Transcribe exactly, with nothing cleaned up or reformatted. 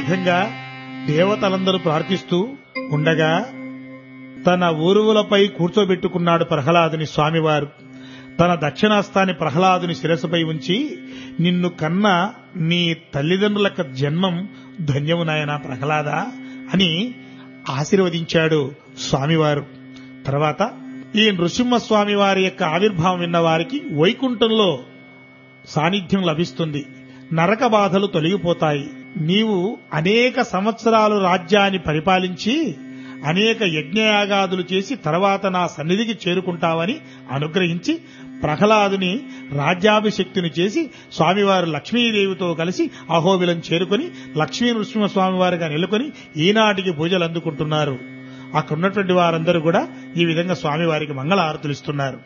విధంగా దేవతలందరూ ప్రార్థిస్తూ ఉండగా తన ఊరువులపై కూర్చోబెట్టుకున్నాడు ప్రహ్లాదుని స్వామివారు. తన దక్షిణాస్తాన్ని ప్రహ్లాదుని శిరస్సుపై ఉంచి, నిన్ను కన్న నీ తల్లిదండ్రుల జన్మం ధన్యము నాయనా ప్రహ్లాద అని ఆశీర్వదించాడు స్వామివారు. తర్వాత ఈ నృసింహస్వామి వారి యొక్క ఆవిర్భావం విన్న వారికి వైకుంఠంలో సాన్నిధ్యం లభిస్తుంది, నరక బాధలు తొలగిపోతాయి. నీవు అనేక సంవత్సరాలు రాజ్యాన్ని పరిపాలించి అనేక యజ్ఞయాగాదులు చేసి తర్వాత నా సన్నిధికి చేరుకుంటావని అనుగ్రహించి ప్రహ్లాదుని రాజ్యాభిషక్తిని చేసి స్వామివారు లక్ష్మీదేవితో కలిసి అహోబిలం చేరుకుని లక్ష్మీ నృసింహస్వామివారిగా నెలకొని ఈనాటికి పూజలు అందుకుంటున్నారు. అక్కడున్నటువంటి వారందరూ కూడా ఈ విధంగా స్వామివారికి మంగళ హారతులు ఇస్తున్నారు.